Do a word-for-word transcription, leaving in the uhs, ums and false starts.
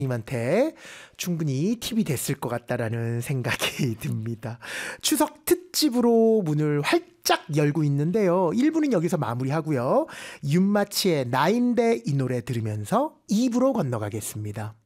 님한테 충분히 팁이 됐을 것 같다라는 생각이 듭니다. 추석 특집으로 문을 활짝 열고 있는데요. 일 부는 여기서 마무리하고요. 윤마치의 나인데 이 노래 들으면서 이 부로 건너가겠습니다.